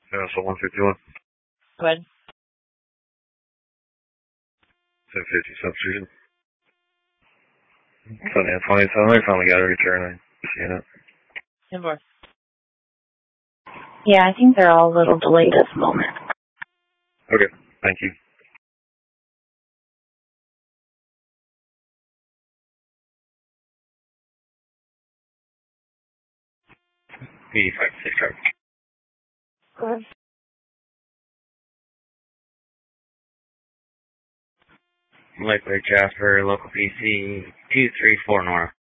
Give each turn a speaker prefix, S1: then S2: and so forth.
S1: So 151.
S2: Go ahead.
S1: 750 substitution. Sunday at 27. I finally got a return. I seen it.
S2: 10-4.
S3: Yeah, I think they're all a little delayed at the moment.
S1: Okay, thank you. 85, 6 card.
S3: Go ahead.
S1: Lightweight Jasper, local PC, 234 North.